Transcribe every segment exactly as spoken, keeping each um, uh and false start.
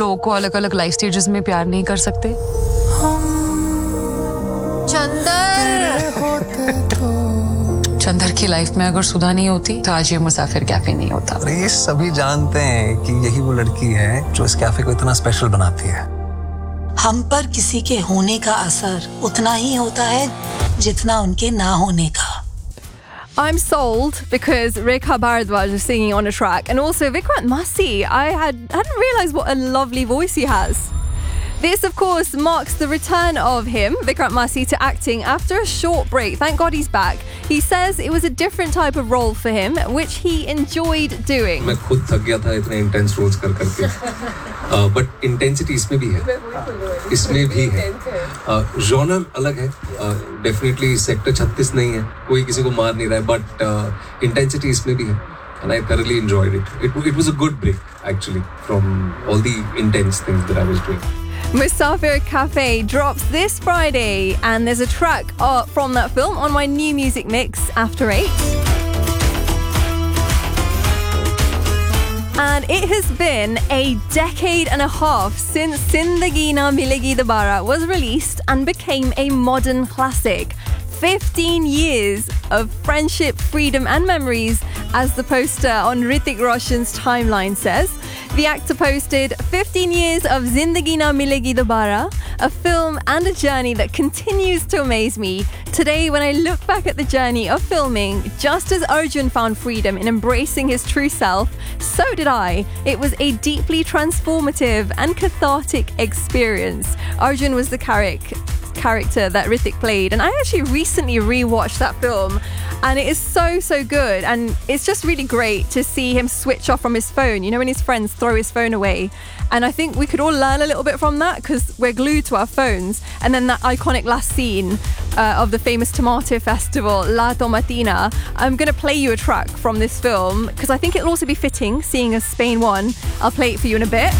लोगों को अलग अलग लाइफ स्टेजेस में प्यार नहीं कर सकते? चंदर की लाइफ में अगर सुधा नहीं होती तो आज ये मुसाफिर कैफे नहीं होता। अरे ये सभी जानते हैं कि यही वो लड़की है जो इस कैफे को इतना स्पेशल बनाती है। हम पर किसी के होने का असर उतना ही होता है जितना उनके ना होने का। I'm sold because Rekha Bharadwaj is singing on a track, and also Vikrant Massey. I had hadn't realised what a lovely voice he has. This, of course, marks the return of him, Vikrant Massey, to acting after a short break. Thank God he's back. He says it was a different type of role for him, which he enjoyed doing. मैं खुद थक गया था इतने intense roles कर करके, but intensity इसमें भी है, इसमें भी है. Genre अलग है, definitely sector छत्तीस नहीं है, कोई किसी को मार नहीं रहा है, but uh, intensity इसमें भी है. And I thoroughly enjoyed it. It it was a good break actually from all the intense things that I was doing. Musafir Cafe drops this Friday, and there's a track uh, from that film on my new music mix after eight. And it has been a decade and a half since Zindagi Na Milegi Dobara was released and became a modern classic. fifteen years of friendship, freedom and memories, as the poster on Hrithik Roshan's timeline says. The actor posted fifteen years of Zindagi Na Milegi Dobara, a film and a journey that continues to amaze me. Today, when I look back at the journey of filming, just as Arjun found freedom in embracing his true self, so did I. It was a deeply transformative and cathartic experience. Arjun was the character character that Hrithik played, and I actually recently rewatched that film, and it is so so good, and it's just really great to see him switch off from his phone, you know, when his friends throw his phone away. And I think we could all learn a little bit from that, because we're glued to our phones. And then that iconic last scene uh, of the famous Tomato Festival, La Tomatina. I'm going to play you a track from this film because I think it'll also be fitting, seeing as Spain won. I'll play it for you in a bit.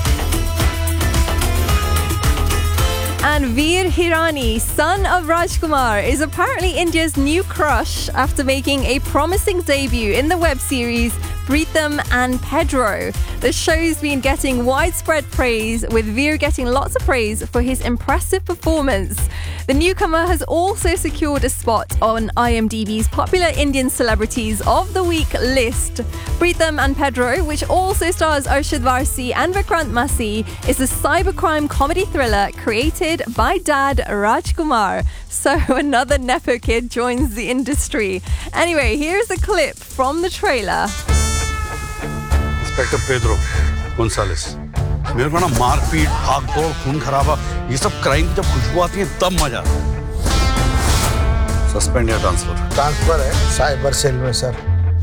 And Veer Hirani, son of Rajkumar, is apparently India's new crush after making a promising debut in the web series Pritham and Pedro. The show's been getting widespread praise, with Veer getting lots of praise for his impressive performance. The newcomer has also secured a spot on IMDb's Popular Indian Celebrities of the Week list. Pritham and Pedro, which also stars Arshad Varsi and Vikrant Massey, is a cybercrime comedy thriller created by dad Rajkumar. So another Nepo kid joins the industry. Anyway, here's a clip from the trailer. Inspector Pedro गोंसालेस, मेरे को ना मारपीट, भागदौड़, खून खराबा, ये सब crime की जब खुशबू आती है तब मजा। सस्पेंड या ट्रांसफर? ट्रांसफर है साइबर सेल में सर।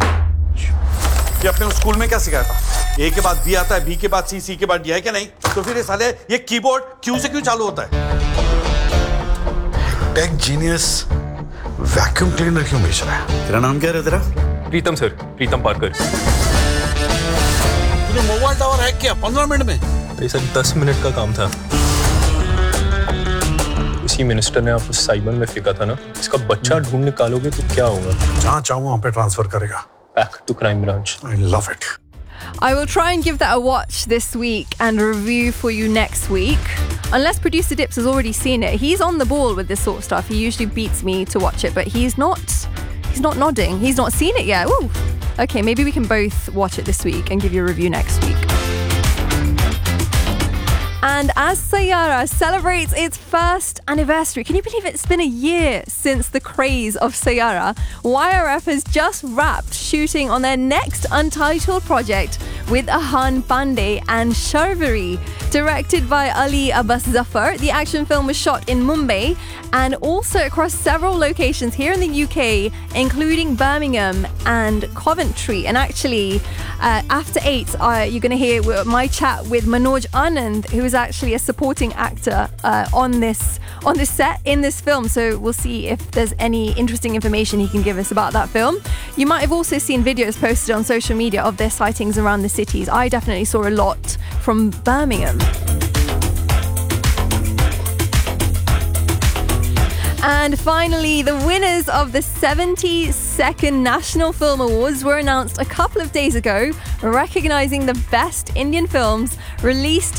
ये अपने स्कूल में क्या सिखाया था? ए के बाद बी आता है, बी के बाद सी, सी के बाद डी है क्या नहीं? तो फिर ये साले ये कीबोर्ड क्यू से क्यों चालू होता है? टेक जीनियस वैक्यूम क्लीनर क्यों बेच रहा है? तेरा नाम क्या है तेरा? प्रीतम सर, प्रीतम पारकर। तूने मोबाइल टावर हैक किया पंद्रह मिनट में? ये सर दस मिनट का काम था। उसी मिनिस्टर ने आपको साइबर में फेंका था ना, इसका बच्चा ढूंढ निकालोगे तो क्या होगा? जहाँ चाहूँ वहाँ पे ट्रांसफर करेगा। Back to crime branch. I love it. I will try and give that a watch this week and review for you next week. Unless producer Dips has already seen it. He's on the ball with this sort of stuff. He usually beats me to watch it, but he's not he's not nodding. He's not seen it yet. Ooh. Okay, maybe we can both watch it this week and give you a review next week. And as Sayyara celebrates its first anniversary, can you believe it's been a year since the craze of Sayyara? Y R F has just wrapped shooting on their next untitled project with Ahan Pandey and Sharvari. Directed by Ali Abbas Zafar, the action film was shot in Mumbai and also across several locations here in the U K, including Birmingham and Coventry. And actually, uh, after eight, uh, you're going to hear my chat with Manoj Anand, who is actually a supporting actor uh, on this on this set in this film. So we'll see if there's any interesting information he can give us about that film. You might have also seen videos posted on social media of their sightings around the cities. I definitely saw a lot from Birmingham. And finally, the winners of the seventy-second National Film Awards were announced a couple of days ago, recognising the best Indian films released